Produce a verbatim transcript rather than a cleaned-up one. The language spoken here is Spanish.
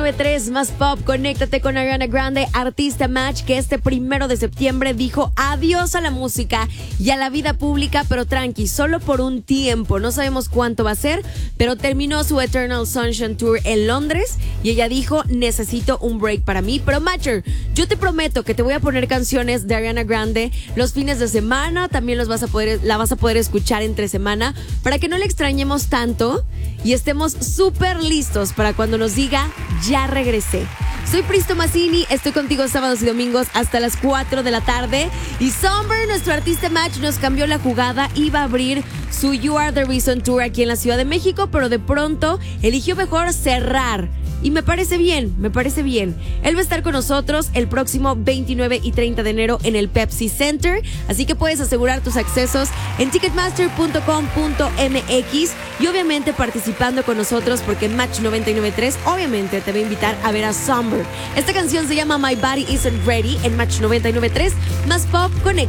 nueve tres más pop, conéctate con Ariana Grande, artista Match, que este primero de septiembre dijo adiós a la música y a la vida pública, pero tranqui, solo por un tiempo. No sabemos cuánto va a ser, pero terminó su Eternal Sunshine Tour en Londres y ella dijo, necesito un break para mí. Pero Matcher, yo te prometo que te voy a poner canciones de Ariana Grande los fines de semana, también los vas a poder, la vas a poder escuchar entre semana, para que no le extrañemos tanto y estemos súper listos para cuando nos diga, ya regresé. Soy Pristo Mazzini, estoy contigo sábados y domingos hasta las cuatro de la tarde. Y Somber, nuestro artista Match, nos cambió la jugada. Iba a abrir su You Are The Reason Tour aquí en la Ciudad de México, pero de pronto eligió mejor cerrar. Y me parece bien, me parece bien. Él va a estar con nosotros el próximo veintinueve y treinta de enero en el Pepsi Center. Así que puedes asegurar tus accesos en ticketmaster punto com punto m x y obviamente participando con nosotros porque Match noventa y nueve punto tres obviamente te va a invitar a ver a Somber. Esta canción se llama My Body Isn't Ready en Match noventa y nueve punto tres más pop. Conecta.